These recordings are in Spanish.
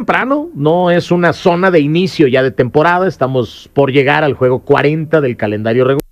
temprano, no es una zona de inicio ya de temporada, estamos por llegar al juego 40 del calendario regular.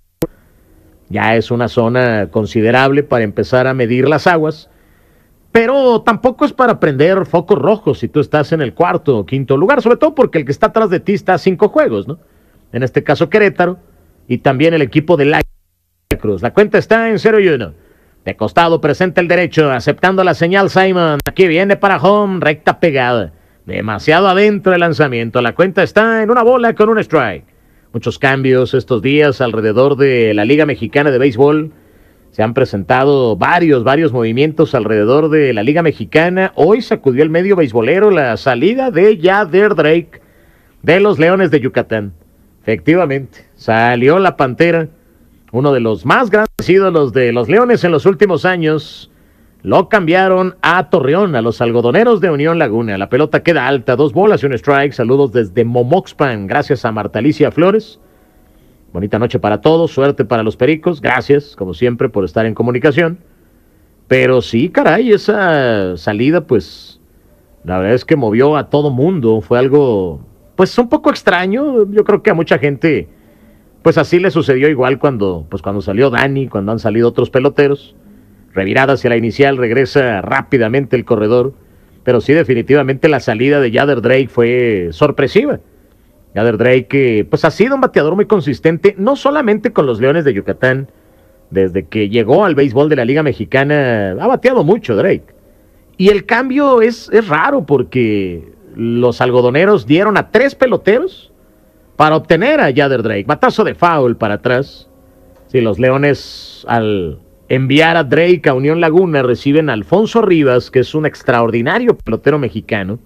Ya es una zona considerable para empezar a medir las aguas, pero tampoco es para prender focos rojos si tú estás en el cuarto o quinto lugar, sobre todo porque el que está atrás de ti está a 5 juegos, ¿no? En este caso Querétaro y también el equipo de la Cruz. La cuenta está en 0-1. De costado presenta el derecho, aceptando la señal Simon. Aquí viene para home, recta pegada. Demasiado adentro el lanzamiento. La cuenta está en 1 bola con 1 strike. Muchos cambios estos días alrededor de la Liga Mexicana de Béisbol. Se han presentado varios movimientos alrededor de la Liga Mexicana. Hoy sacudió el medio beisbolero la salida de Yader Drake de los Leones de Yucatán. Efectivamente, salió la Pantera, uno de los más grandes ídolos de los Leones en los últimos años. Lo cambiaron a Torreón, a los algodoneros de Unión Laguna. La pelota queda alta, 2 bolas y 1 strike. Saludos desde Momoxpan, gracias a Marta Alicia Flores. Bonita noche para todos, suerte para los Pericos. Gracias, como siempre, por estar en comunicación. Pero sí, caray, esa salida, pues, la verdad es que movió a todo mundo. Fue algo, pues, un poco extraño. Yo creo que a mucha gente, pues, así le sucedió igual cuando salió Dani, cuando han salido otros peloteros. Revirada hacia la inicial, regresa rápidamente el corredor. Pero sí, definitivamente la salida de Yader Drake fue sorpresiva. Yader Drake, pues ha sido un bateador muy consistente, no solamente con los Leones de Yucatán. Desde que llegó al béisbol de la Liga Mexicana, ha bateado mucho Drake. Y el cambio es raro porque los algodoneros dieron a 3 peloteros para obtener a Yader Drake. Batazo de foul para atrás. Sí, los Leones, al enviar a Drake a Unión Laguna, reciben a Alfonso Rivas, que es un extraordinario pelotero mexicano.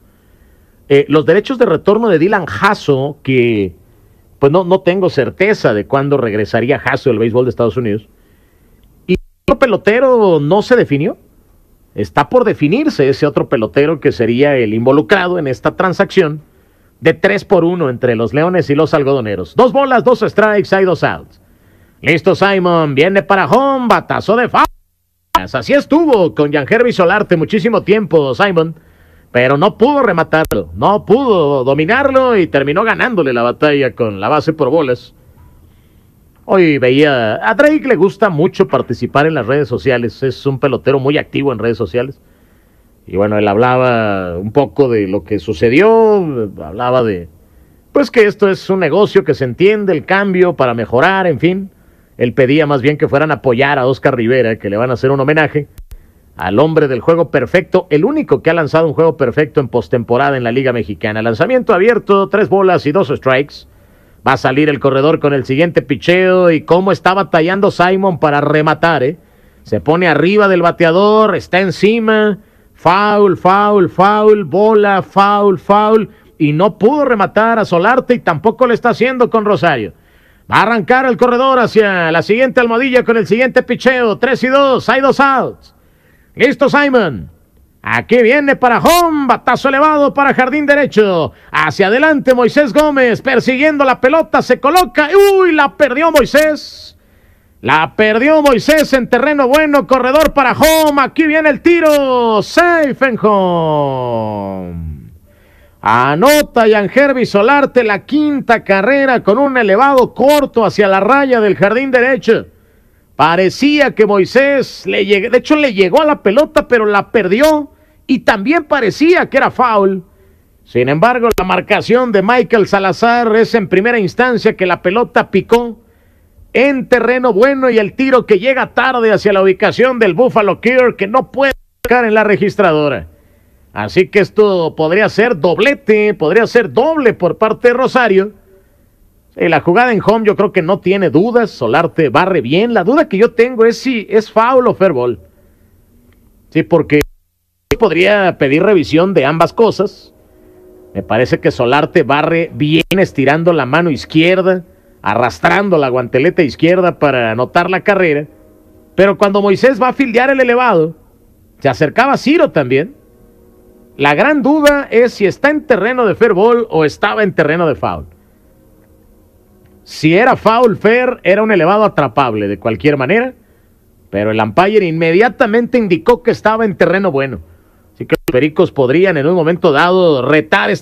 Los derechos de retorno de Dylan Hasso, que pues no tengo certeza de cuándo regresaría Hasso del béisbol de Estados Unidos. Y otro pelotero no se definió. Está por definirse ese otro pelotero que sería el involucrado en esta transacción de 3-1 entre los Leones y los algodoneros. 2 bolas, 2 strikes, hay 2 outs. Listo Simon, viene para home, batazo de foul. Así estuvo con Yangervis Solarte muchísimo tiempo Simon, pero no pudo rematarlo, no pudo dominarlo y terminó ganándole la batalla con la base por bolas. Hoy veía, a Drake le gusta mucho participar en las redes sociales, es un pelotero muy activo en redes sociales. Y bueno, él hablaba un poco de lo que sucedió, hablaba de, pues que esto es un negocio que se entiende, el cambio para mejorar, en fin. Él pedía más bien que fueran a apoyar a Oscar Rivera, que le van a hacer un homenaje al hombre del juego perfecto, el único que ha lanzado un juego perfecto en postemporada en la Liga Mexicana. Lanzamiento abierto, 3 bolas y 2 strikes. Va a salir el corredor con el siguiente picheo y cómo está batallando Simon para rematar, Se pone arriba del bateador, está encima, foul, bola, foul, y no pudo rematar a Solarte y tampoco lo está haciendo con Rosario. Va a arrancar el corredor hacia la siguiente almohadilla con el siguiente picheo, 3-2, hay 2 outs. Listo Simon. Aquí viene para home, batazo elevado para jardín derecho. Hacia adelante Moisés Gómez, persiguiendo la pelota, se coloca. ¡Uy! La perdió Moisés. La perdió Moisés en terreno bueno, corredor para home. Aquí viene el tiro, safe en home. Anota Yangervis Solarte la 5ª carrera con un elevado corto hacia la raya del jardín derecho. Parecía que Moisés le llegó a la pelota, pero la perdió y también parecía que era foul. Sin embargo, la marcación de Michael Salazar es en primera instancia que la pelota picó en terreno bueno y el tiro que llega tarde hacia la ubicación del Buffalo Kier, que no puede marcar en la registradora. Así que esto podría ser doblete, podría ser doble por parte de Rosario. La jugada en home yo creo que no tiene dudas, Solarte barre bien. La duda que yo tengo es si es foul o fair ball. Sí, porque podría pedir revisión de ambas cosas. Me parece que Solarte barre bien estirando la mano izquierda, arrastrando la guanteleta izquierda para anotar la carrera. Pero cuando Moisés va a fildear el elevado, se acercaba Ciro también. La gran duda es si está en terreno de fair ball o estaba en terreno de foul. Si era foul fair, era un elevado atrapable de cualquier manera, pero el umpire inmediatamente indicó que estaba en terreno bueno. Así que los Pericos podrían en un momento dado retar esta